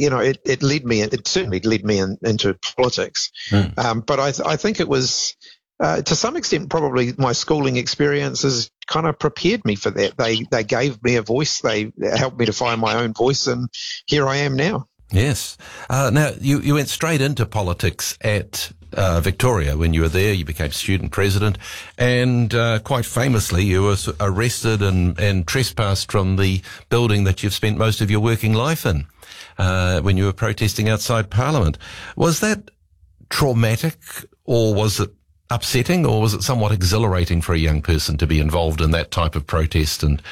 it certainly led me into politics. But I think it was, to some extent, probably my schooling experiences kind of prepared me for that. They gave me a voice. They helped me to find my own voice, and here I am now. Yes. Now, you went straight into politics at Victoria. When you were there, you became student president, and quite famously, you were arrested and trespassed from the building that you've spent most of your working life in when you were protesting outside Parliament. Was that traumatic, or was it upsetting, or was it somewhat exhilarating for a young person to be involved in that type of protest and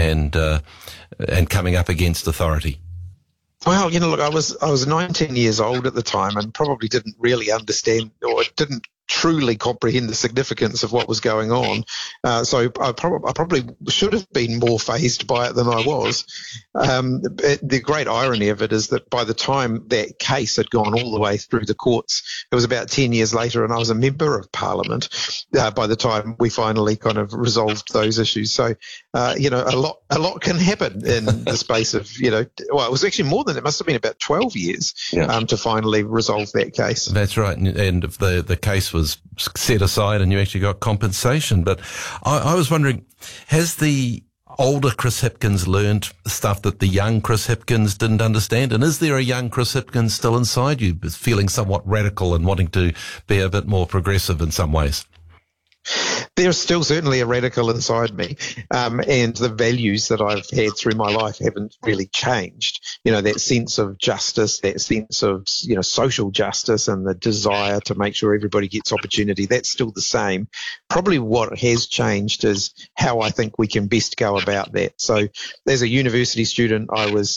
coming up against authority? Well, look, I was 19 years old at the time and probably didn't really understand, or didn't truly comprehend the significance of what was going on. So I probably should have been more fazed by it than I was. The great irony of it is that by the time that case had gone all the way through the courts, it was about 10 years later, and I was a member of Parliament by the time we finally kind of resolved those issues. So, a lot can happen in the space of, it was actually more than, it must have been about 12 years to finally resolve that case. That's right. And if the case was set aside and you actually got compensation. But I was wondering, has the older Chris Hipkins learned stuff that the young Chris Hipkins didn't understand? And is there a young Chris Hipkins still inside you, feeling somewhat radical and wanting to be a bit more progressive in some ways? There's still certainly a radical inside me, and the values that I've had through my life haven't really changed. That sense of justice, that sense of, social justice, and the desire to make sure everybody gets opportunity, that's still the same. Probably what has changed is how I think we can best go about that. So as a university student, I was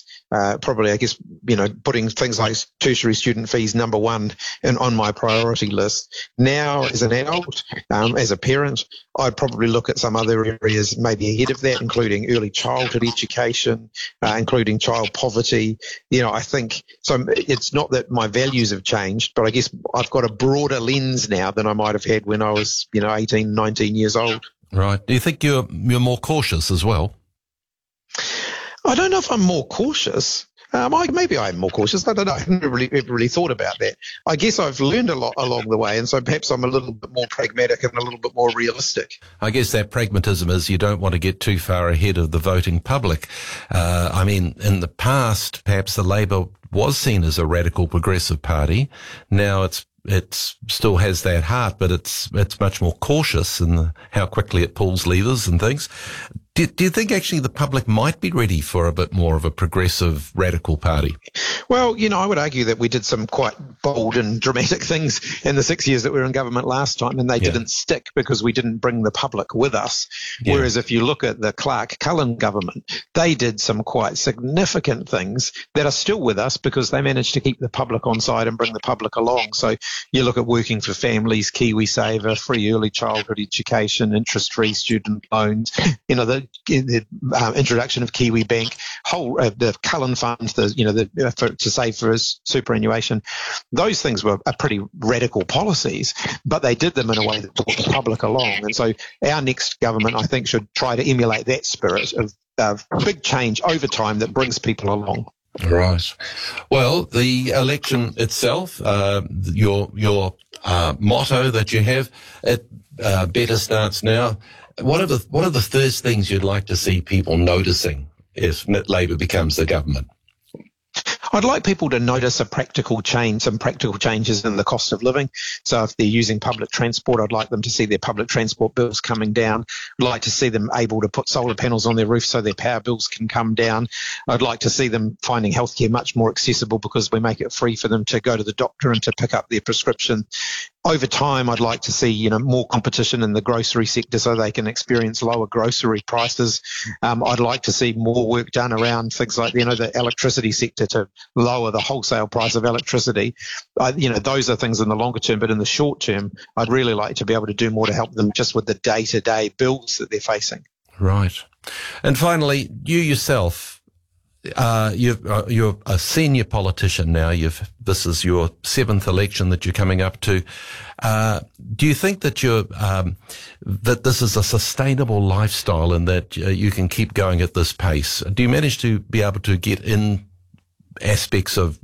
putting things like tertiary student fees number one on my priority list. Now, as an adult, as a parent, I'd probably look at some other areas maybe ahead of that, including early childhood education, including child poverty. I think so. It's not that my values have changed, but I guess I've got a broader lens now than I might have had when I was, 18, 19 years old. Right. Do you think you're more cautious as well? I don't know if I'm more cautious. Maybe I'm more cautious. I don't know. I haven't really thought about that. I guess I've learned a lot along the way, and so perhaps I'm a little bit more pragmatic and a little bit more realistic. I guess that pragmatism is you don't want to get too far ahead of the voting public. In the past, perhaps the Labour was seen as a radical progressive party. Now it still has that heart, but it's much more cautious in how quickly it pulls levers and things. Do you think actually the public might be ready for a bit more of a progressive radical party? Well, I would argue that we did some quite bold and dramatic things in the 6 years that we were in government last time, and they didn't stick because we didn't bring the public with us. Yeah. Whereas if you look at the Clark-Cullen government, they did some quite significant things that are still with us because they managed to keep the public on side and bring the public along. So you look at Working for Families, KiwiSaver, free early childhood education, interest-free student loans, the introduction of Kiwi Bank, the Cullen Fund, to save for his superannuation. Those things were pretty radical policies, but they did them in a way that brought the public along. And so our next government, I think, should try to emulate that spirit of big change over time that brings people along. Right. Well, the election itself, your motto that you have, it better starts now. What are the first things you'd like to see people noticing if Labour becomes the government? I'd like people to notice some practical changes in the cost of living. So if they're using public transport, I'd like them to see their public transport bills coming down. I'd like to see them able to put solar panels on their roof so their power bills can come down. I'd like to see them finding healthcare much more accessible because we make it free for them to go to the doctor and to pick up their prescription. Over time, I'd like to see, more competition in the grocery sector so they can experience lower grocery prices. I'd like to see more work done around things like, the electricity sector to lower the wholesale price of electricity. Those are things in the longer term, but in the short term, I'd really like to be able to do more to help them just with the day-to-day bills that they're facing. Right. And finally, you yourself, you're a senior politician now. This is your 7th election that you're coming up to. Do you think that that this is a sustainable lifestyle and that you can keep going at this pace? Do you manage to be able to get in aspects of